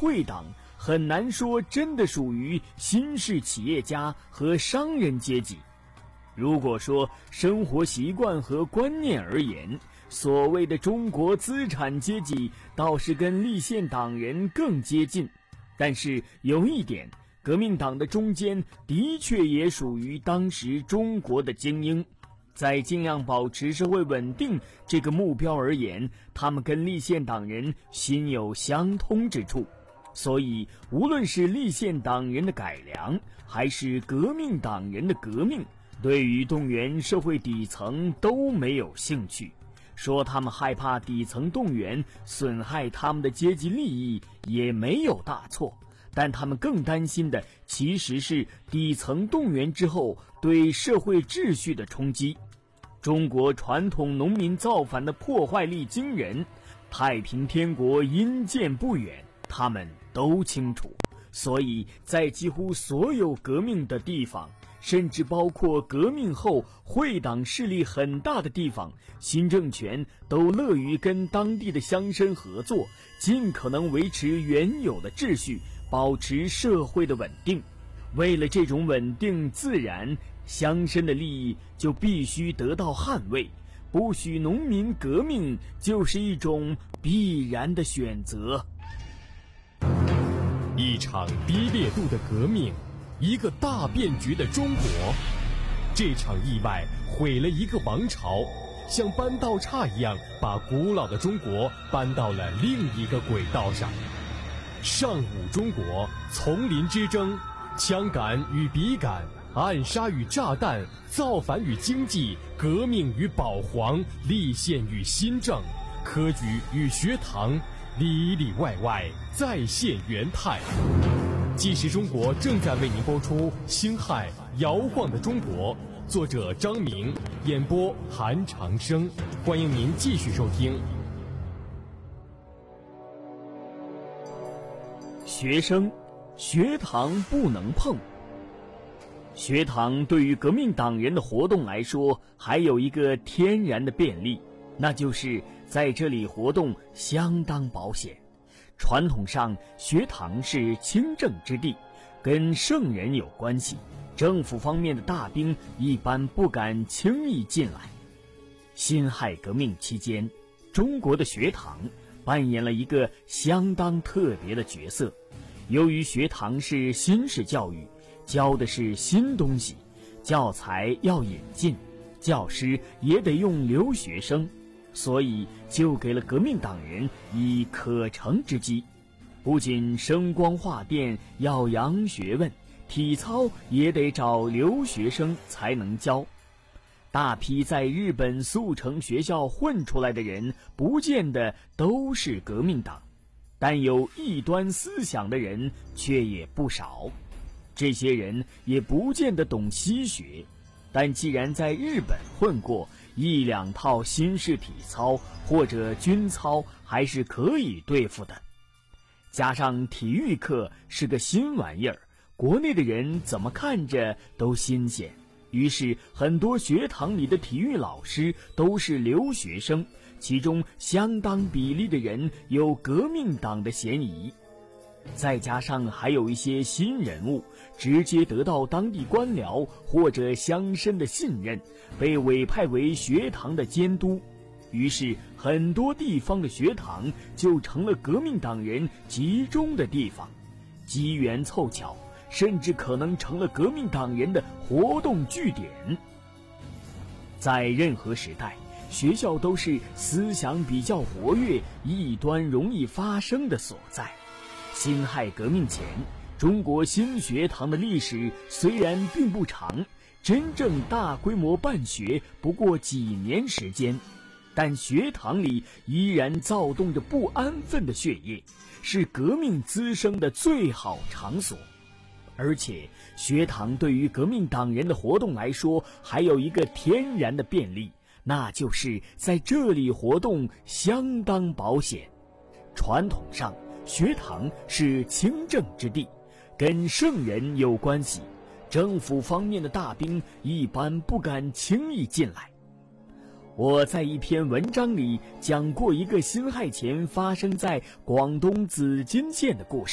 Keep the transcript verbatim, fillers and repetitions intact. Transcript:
会党很难说真的属于新式企业家和商人阶级。如果说生活习惯和观念而言，所谓的中国资产阶级倒是跟立宪党人更接近，但是有一点，革命党的中间的确也属于当时中国的精英，在尽量保持社会稳定这个目标而言，他们跟立宪党人心有相通之处。所以无论是立宪党人的改良，还是革命党人的革命，对于动员社会底层都没有兴趣。说他们害怕底层动员损害他们的阶级利益也没有大错，但他们更担心的其实是底层动员之后对社会秩序的冲击。中国传统农民造反的破坏力惊人，太平天国阴间不远，他们都清楚。所以在几乎所有革命的地方，甚至包括革命后会党势力很大的地方，新政权都乐于跟当地的乡绅合作，尽可能维持原有的秩序，保持社会的稳定。为了这种稳定，自然乡绅的利益就必须得到捍卫，不许农民革命就是一种必然的选择。 一场低烈度的革命，一个大变局的中国。这场意外毁了一个王朝，像搬道岔一样把古老的中国搬到了另一个轨道上。上古中国，丛林之争，枪杆与笔杆，暗杀与炸弹，造反与经济，革命与保皇，立宪与新政，科举与学堂，里里外外再现元泰。纪实中国正在为您播出《辛亥摇晃的中国》，作者张明，演播韩长生。欢迎您继续收听。 学生，学堂不能碰。学堂对于革命党人的活动来说，还有一个天然的便利，那就是在这里活动相当保险。传统上，学堂是清正之地，跟圣人有关系，政府方面的大兵一般不敢轻易进来。辛亥革命期间，中国的学堂扮演了一个相当特别的角色。由于学堂是新式教育，教的是新东西，教材要引进，教师也得用留学生，所以就给了革命党人以可乘之机。不仅声光化电要扬学问，体操也得找留学生才能教。大批在日本速成学校混出来的人，不见得都是革命党，但有异端思想的人却也不少。这些人也不见得懂西学，但既然在日本混过，一两套新式体操或者军操还是可以对付的。加上体育课是个新玩意儿，国内的人怎么看着都新鲜，于是很多学堂里的体育老师都是留学生，其中相当比例的人有革命党的嫌疑。再加上还有一些新人物直接得到当地官僚或者乡绅的信任，被委派为学堂的监督，于是很多地方的学堂就成了革命党人集中的地方，机缘凑巧，甚至可能成了革命党人的活动据点。在任何时代，学校都是思想比较活跃、异端容易发生的所在。辛亥革命前，中国新学堂的历史虽然并不长，真正大规模办学不过几年时间，但学堂里依然躁动着不安分的血液，是革命滋生的最好场所。而且学堂对于革命党人的活动来说，还有一个天然的便利，那就是在这里活动相当保险。传统上，学堂是清正之地，跟圣人有关系，政府方面的大兵一般不敢轻易进来。我在一篇文章里讲过一个辛亥前发生在广东紫金县的故事。